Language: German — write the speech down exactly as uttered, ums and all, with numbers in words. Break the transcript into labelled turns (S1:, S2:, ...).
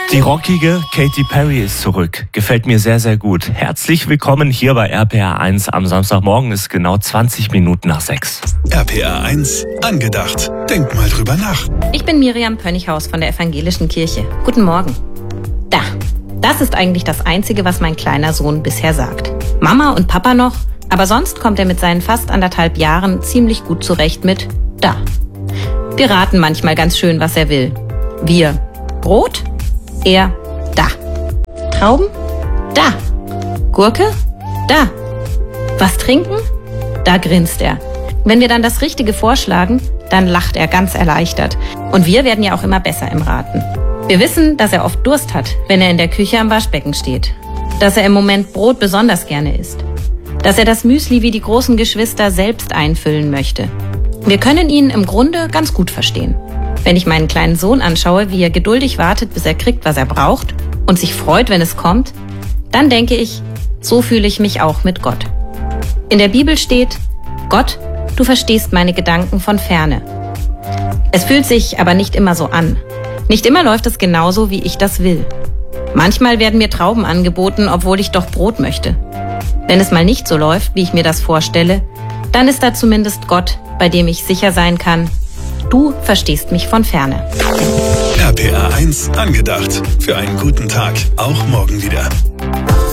S1: Die rockige Katy Perry ist zurück. Gefällt mir sehr, sehr gut. Herzlich willkommen hier bei R P R eins. Am Samstagmorgen ist genau zwanzig Minuten nach sechs.
S2: R P R eins angedacht. Denk mal drüber nach.
S3: Ich bin Miriam Pönnighaus von der Evangelischen Kirche. Guten Morgen. Da, das ist eigentlich das Einzige, was mein kleiner Sohn bisher sagt. Mama und Papa noch, aber sonst kommt er mit seinen fast anderthalb Jahren ziemlich gut zurecht mit da. Wir raten manchmal ganz schön, was er will. Wir Brot? Er da. Trauben? Da. Gurke? Da. Was trinken? Da grinst er. Wenn wir dann das Richtige vorschlagen, dann lacht er ganz erleichtert. Und wir werden ja auch immer besser im Raten. Wir wissen, dass er oft Durst hat, wenn er in der Küche am Waschbecken steht. Dass er im Moment Brot besonders gerne isst. Dass er das Müsli wie die großen Geschwister selbst einfüllen möchte. Wir können ihn im Grunde ganz gut verstehen. Wenn ich meinen kleinen Sohn anschaue, wie er geduldig wartet, bis er kriegt, was er braucht und sich freut, wenn es kommt, dann denke ich, so fühle ich mich auch mit Gott. In der Bibel steht, Gott, du verstehst meine Gedanken von ferne. Es fühlt sich aber nicht immer so an. Nicht immer läuft es genauso, wie ich das will. Manchmal werden mir Trauben angeboten, obwohl ich doch Brot möchte. Wenn es mal nicht so läuft, wie ich mir das vorstelle, dann ist da zumindest Gott, bei dem ich sicher sein kann, du verstehst mich von ferne.
S2: R P R eins angedacht. Für einen guten Tag. Auch morgen wieder.